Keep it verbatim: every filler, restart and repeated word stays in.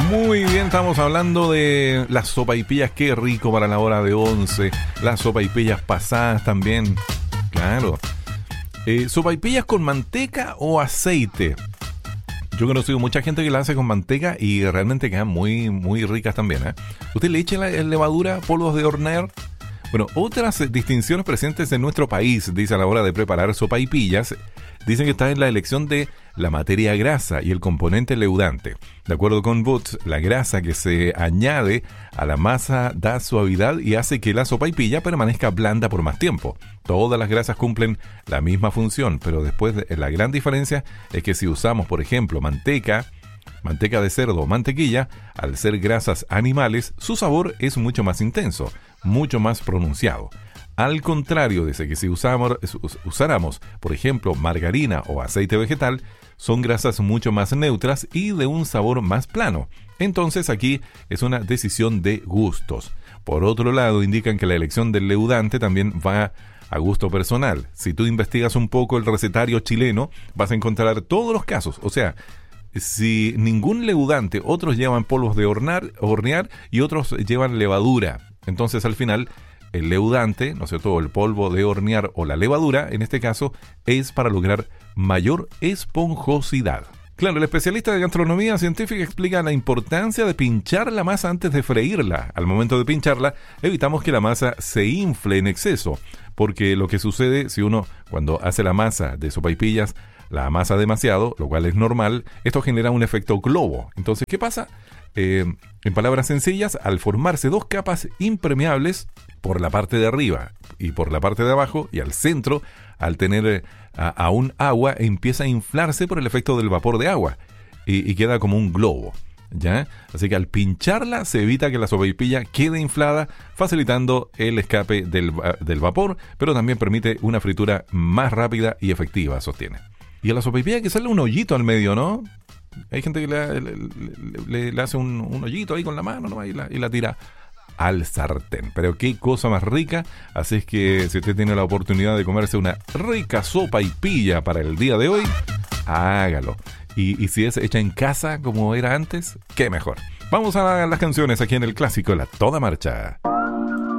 Muy bien, estamos hablando de las sopaipillas. Qué rico para la hora de once. Las sopaipillas pasadas también. Claro. Eh, ¿Sopaipillas con manteca o aceite? Yo he conocido mucha gente que la hace con manteca y realmente quedan muy, muy ricas también, ¿eh? ¿Usted le echa la levadura, polvos de hornear? Bueno, otras distinciones presentes en nuestro país, dice a la hora de preparar sopaipillas, dicen que está en la elección de la materia grasa y el componente leudante. De acuerdo con Boots, la grasa que se añade a la masa da suavidad y hace que la sopaipilla permanezca blanda por más tiempo. Todas las grasas cumplen la misma función, pero después la gran diferencia es que si usamos, por ejemplo, manteca, manteca de cerdo o mantequilla, al ser grasas animales, su sabor es mucho más intenso, mucho más pronunciado. Al contrario, dice que si usamos, usáramos, por ejemplo, margarina o aceite vegetal, son grasas mucho más neutras y de un sabor más plano. Entonces aquí es una decisión de gustos. Por otro lado, indican que la elección del leudante también va a gusto personal. Si tú investigas un poco el recetario chileno, vas a encontrar todos los casos. O sea, si ningún leudante, otros llevan polvos de hornear, hornear y otros llevan levadura. Entonces al final el leudante, ¿no es cierto?, el polvo de hornear o la levadura, en este caso, es para lograr mayor esponjosidad. Claro, el especialista de gastronomía científica explica la importancia de pinchar la masa antes de freírla. Al momento de pincharla, evitamos que la masa se infle en exceso, porque lo que sucede si uno, cuando hace la masa de sopaipillas, la amasa demasiado, lo cual es normal, esto genera un efecto globo. Entonces, ¿qué pasa? Eh, en palabras sencillas, al formarse dos capas impermeables por la parte de arriba y por la parte de abajo y al centro, al tener a, aún agua, empieza a inflarse por el efecto del vapor de agua y, y queda como un globo, ¿ya? Así que al pincharla se evita que la sopaipilla quede inflada, facilitando el escape del, del vapor, pero también permite una fritura más rápida y efectiva, sostiene. Y a la sopaipilla hay que hacerle un hoyito al medio, ¿no? Hay gente que le, le, le, le hace un, un hoyito ahí con la mano, ¿no? y, la, y la tira al sartén. Pero qué cosa más rica. Así es que si usted tiene la oportunidad de comerse una rica sopaipilla para el día de hoy, hágalo. Y, y si es hecha en casa como era antes, qué mejor. Vamos a las canciones aquí en el clásico La Toda Marcha.